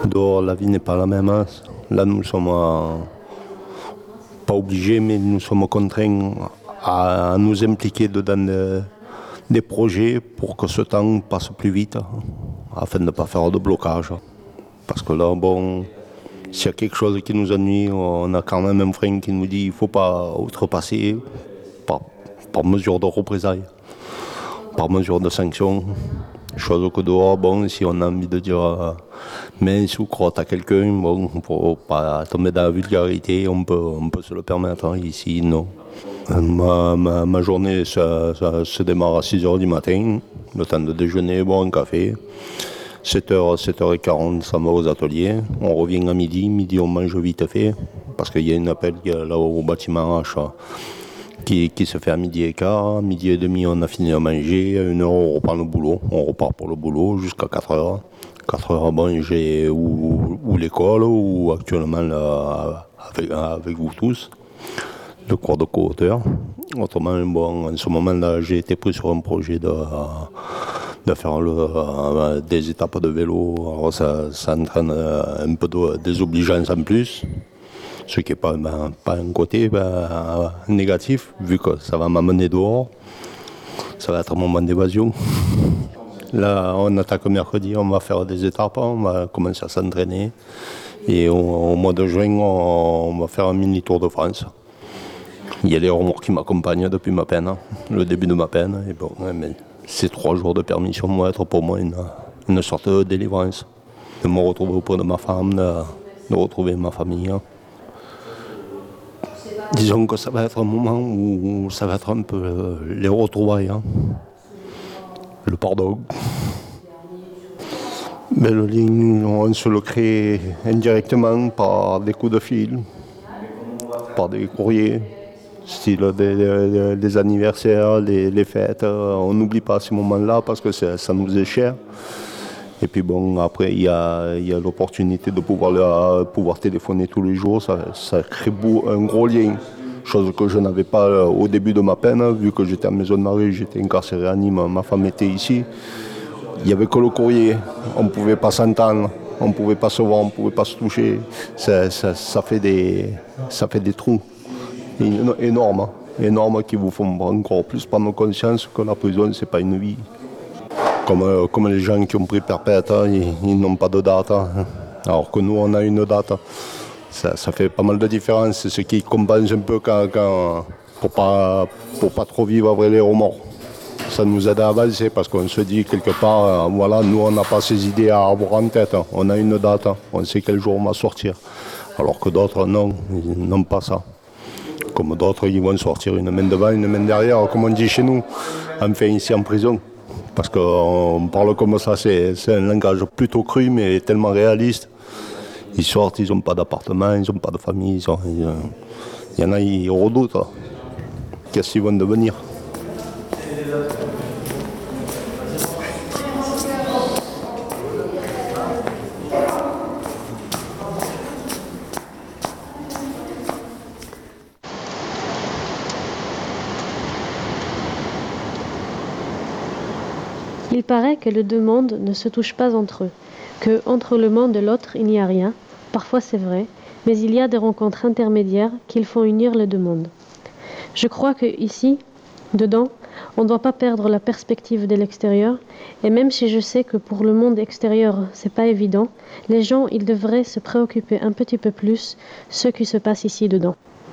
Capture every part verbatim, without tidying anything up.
Dehors, la vie n'est pas la même. Hein. Là, nous sommes euh, pas obligés, mais nous sommes contraints à, à nous impliquer dedans de, des projets pour que ce temps passe plus vite, hein, afin de ne pas faire de blocage. Parce que là, bon, s'il y a quelque chose qui nous ennuie, on a quand même un frein qui nous dit qu'il ne faut pas outrepasser par, par mesure de représailles, par mesure de sanction. Chose que dehors, bon, si on a envie de dire euh, mince ou crotte à quelqu'un, bon, pour pas tomber dans la vulgarité, on peut, on peut se le permettre. Hein. Ici, non. Ma, ma, ma journée ça, ça, se démarre à six heures du matin, le temps de déjeuner, boire un café. sept heures, sept heures quarante, ça va aux ateliers. On revient à midi, midi on mange vite fait, parce qu'il y a une appel là au bâtiment H qui, qui se fait à midi et quart. Midi et demi, on a fini de manger. À une heure, on reprend le boulot. On repart pour le boulot jusqu'à quatre heures. quatre heures, bon, j'ai ou, ou l'école, ou actuellement là, avec, avec vous tous, le cours de co-auteur. Autrement, bon, en ce moment-là, j'ai été pris sur un projet de... de faire le, euh, des étapes de vélo. Alors ça, ça entraîne euh, un peu de désobligeance en plus, ce qui n'est pas, ben, pas un côté ben, négatif, vu que ça va m'amener dehors. Ça va être un moment d'évasion. Là, on attaque mercredi, on va faire des étapes, on va commencer à s'entraîner. Et au, au mois de juin, on, on va faire un mini Tour de France. Il y a les remorques qui m'accompagnent depuis ma peine, le début de ma peine. Et bon, mais ces trois jours de permission vont être pour moi une, une sorte de délivrance. De me retrouver auprès de ma femme, de, de retrouver ma famille. Disons que ça va être un moment où ça va être un peu les retrouvailles. Hein. Le pardon. Mais le lien, on se le crée indirectement par des coups de fil, par des courriers. Style des, des, des anniversaires, les, les fêtes, on n'oublie pas ces moments-là parce que ça, ça nous est cher. Et puis bon, après, il y a, y a l'opportunité de pouvoir, là, pouvoir téléphoner tous les jours, ça, ça crée un gros lien. Chose que je n'avais pas au début de ma peine, vu que j'étais en maison d'arrêt, j'étais incarcéré à Nîmes, ma femme était ici. Il n'y avait que le courrier, on ne pouvait pas s'entendre, on ne pouvait pas se voir, on ne pouvait pas se toucher. Ça, ça, ça, fait, des, ça fait des trous. Énormes, énormes qui vous font encore plus prendre conscience que la prison, c'est pas une vie. Comme, euh, comme les gens qui ont pris perpète, hein, ils, ils n'ont pas de date, hein, alors que nous, on a une date. Ça, ça fait pas mal de différence, c'est ce qui compense un peu quand, quand, pour pas, pour pas trop vivre avec les remords. Ça nous aide à avancer parce qu'on se dit quelque part, euh, voilà, nous, on n'a pas ces idées à avoir en tête. Hein. On a une date, hein, on sait quel jour on va sortir. Alors que d'autres, non, ils n'ont pas ça. Comme d'autres, ils vont sortir une main devant, une main derrière, comme on dit chez nous, enfin ici en prison. Parce qu'on parle comme ça, c'est, c'est un langage plutôt cru, mais tellement réaliste. Ils sortent, ils n'ont pas d'appartement, ils n'ont pas de famille. Ils ont, ils, il y en a, ils redoutent. Qu'est-ce qu'ils vont devenir ? Il paraît que les deux mondes ne se touchent pas entre eux, que entre le monde et l'autre il n'y a rien, parfois c'est vrai, mais il y a des rencontres intermédiaires qui font unir les deux mondes. Je crois que ici, dedans, on ne doit pas perdre la perspective de l'extérieur, et même si je sais que pour le monde extérieur c'est pas évident, les gens ils devraient se préoccuper un petit peu plus de ce qui se passe ici dedans.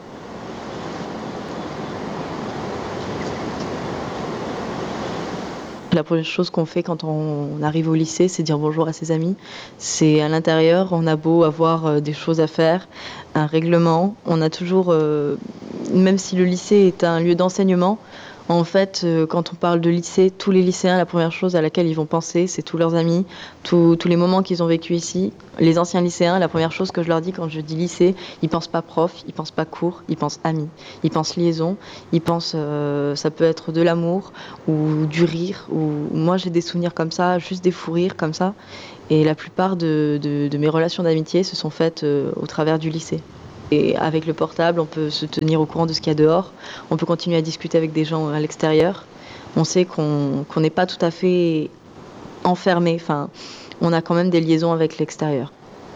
La première chose qu'on fait quand on arrive au lycée, c'est dire bonjour à ses amis. C'est à l'intérieur, on a beau avoir des choses à faire, un règlement, on a toujours, euh, même si le lycée est un lieu d'enseignement, en fait, euh, quand on parle de lycée, tous les lycéens, la première chose à laquelle ils vont penser, c'est tous leurs amis, tous, tous les moments qu'ils ont vécu ici. Les anciens lycéens, la première chose que je leur dis quand je dis lycée, ils pensent pas prof, ils pensent pas cours, ils pensent amis, ils pensent liaison, ils pensent, euh, ça peut être de l'amour ou du rire. Ou moi, j'ai des souvenirs comme ça, juste des fous rires comme ça. Et la plupart de, de, de mes relations d'amitié se sont faites euh, au travers du lycée. Et avec le portable, on peut se tenir au courant de ce qu'il y a dehors. On peut continuer à discuter avec des gens à l'extérieur. On sait qu'on qu'on n'est pas tout à fait enfermé. Enfin, on a quand même des liaisons avec l'extérieur.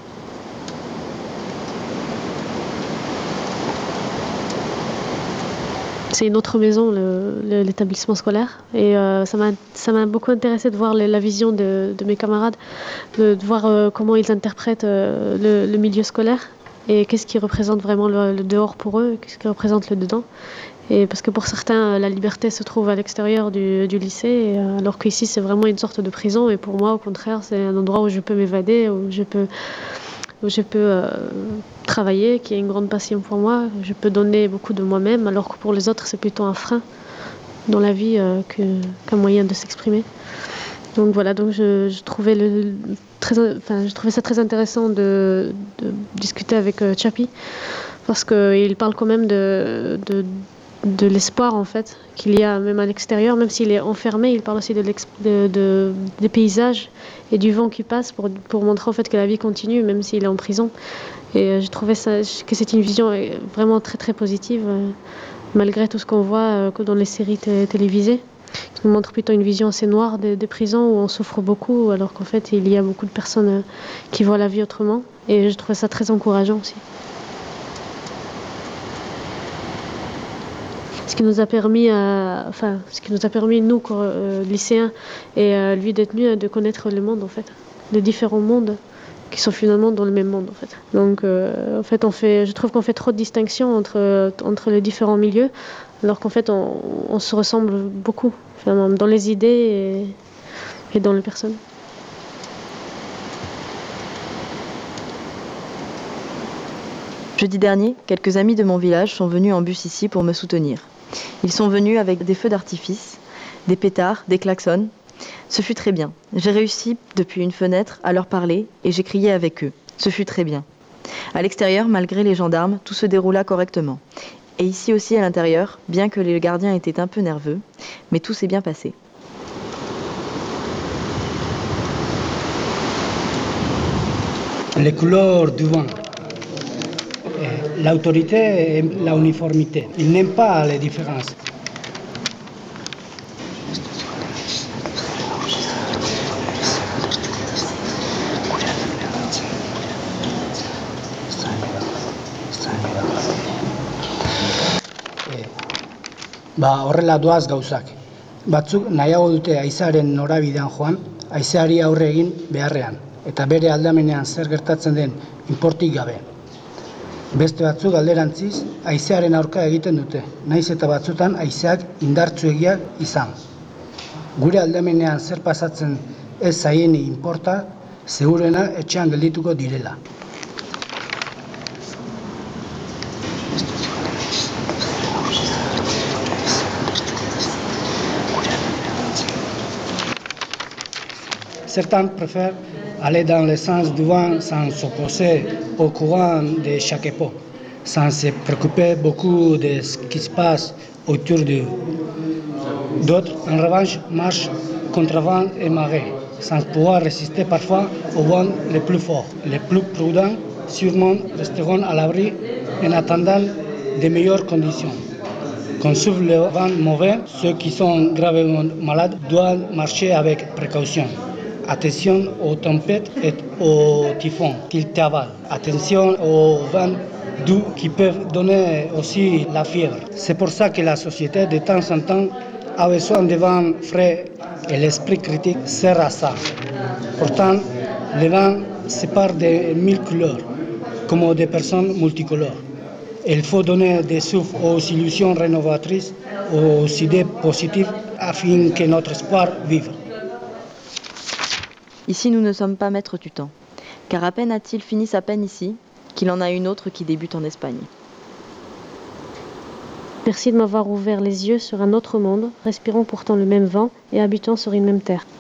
c'est une autre maison, le, le, l'établissement scolaire. Et euh, ça m'a, ça m'a beaucoup intéressé de voir les, la vision de, de mes camarades, de, de voir euh, comment ils interprètent euh, le, le milieu scolaire et qu'est-ce qui représente vraiment le, le dehors pour eux, qu'est-ce qui représente le dedans. Et parce que pour certains, la liberté se trouve à l'extérieur du, du lycée, et, alors qu'ici c'est vraiment une sorte de prison. Et pour moi, au contraire, c'est un endroit où je peux m'évader, où je peux, où je peux euh, travailler, qui est une grande passion pour moi. Je peux donner beaucoup de moi-même, alors que pour les autres, c'est plutôt un frein dans la vie euh, que, qu'un moyen de s'exprimer. Donc voilà, donc je, je, trouvais le, très, enfin, je trouvais ça très intéressant de, de discuter avec euh, Chapi, parce qu'il parle quand même de, de, de l'espoir en fait, qu'il y a même à l'extérieur, même s'il est enfermé, il parle aussi de, de, de, des paysages et du vent qui passe pour, pour montrer en fait que la vie continue, même s'il est en prison. Et euh, je trouvais ça, que c'est une vision vraiment très très positive, euh, malgré tout ce qu'on voit euh, dans les séries t- télévisées. Qui nous montre plutôt une vision assez noire des, des prisons où on souffre beaucoup, alors qu'en fait il y a beaucoup de personnes qui voient la vie autrement. Et je trouvais ça très encourageant aussi. Ce qui nous a permis, à, enfin, ce qui nous a permis nous, euh, lycéens et euh, lui détenu, de connaître le monde en fait, les différents mondes qui sont finalement dans le même monde en fait. Donc euh, en fait, on fait, je trouve qu'on fait trop de distinctions entre entre les différents milieux, alors qu'en fait on, on se ressemble beaucoup finalement dans les idées et, et dans les personnes. Jeudi dernier, quelques amis de mon village sont venus en bus ici pour me soutenir. Ils sont venus avec des feux d'artifice, des pétards, des klaxons. Ce fut très bien. J'ai réussi, depuis une fenêtre, à leur parler et j'ai crié avec eux. Ce fut très bien. À l'extérieur, malgré les gendarmes, tout se déroula correctement. Et ici aussi à l'intérieur, bien que les gardiens étaient un peu nerveux, mais tout s'est bien passé. Les couleurs du vent. L'autorité et la uniformité. Ils n'aiment pas les différences. Ba, horrela doaz gauzak. Batzuk nahiago dute haizearen norabidean joan, haizeari aurre egin beharrean, eta bere aldamenean zer gertatzen den inportik gabe. Beste batzuk alderantziz, haizearen aurka egiten dute, nahiz eta batzutan haizeak indartsuegiak izan. Gure aldamenean zer pasatzen ez zaieni inporta, seguruena etxean geldituko direla. Certains préfèrent aller dans le sens du vent sans s'opposer au courant de chaque époque, sans se préoccuper beaucoup de ce qui se passe autour d'eux. D'autres, en revanche, marchent contre vent et marée, sans pouvoir résister parfois aux vents les plus forts. Les plus prudents, sûrement, resteront à l'abri en attendant de meilleures conditions. Quand souffle le vent mauvais, ceux qui sont gravement malades doivent marcher avec précaution. Attention aux tempêtes et aux typhons qu'ils t'avalent. Attention aux vents doux qui peuvent donner aussi la fièvre. C'est pour ça que la société, de temps en temps, a besoin de vents frais et l'esprit critique sert à ça. Pourtant, le vent sépare de mille couleurs, comme des personnes multicolores. Et il faut donner des souffles aux illusions rénovatrices, aux idées positives, afin que notre espoir vive. Ici, nous ne sommes pas maîtres du temps, car à peine a-t-il fini sa peine ici, qu'il en a une autre qui débute en Espagne. Merci de m'avoir ouvert les yeux sur un autre monde, respirant pourtant le même vent et habitant sur une même terre.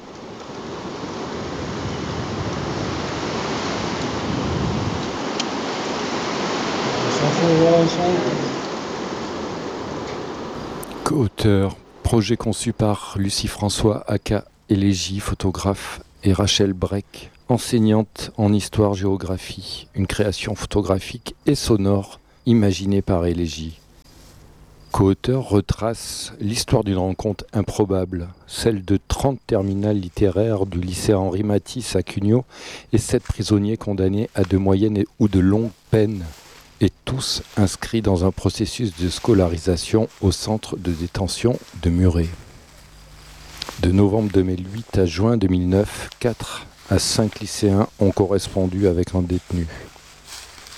Co-auteur, projet conçu par Lucie François, aka Élégie, photographe, et Rachel Breck, enseignante en histoire-géographie, une création photographique et sonore imaginée par Élégie. Co-auteur retrace l'histoire d'une rencontre improbable, celle de trente terminales littéraires du lycée Henri Matisse à Cugnot et sept prisonniers condamnés à de moyennes ou de longues peines et tous inscrits dans un processus de scolarisation au centre de détention de Muret. De novembre deux mille huit à juin deux mille neuf, quatre à cinq lycéens ont correspondu avec un détenu.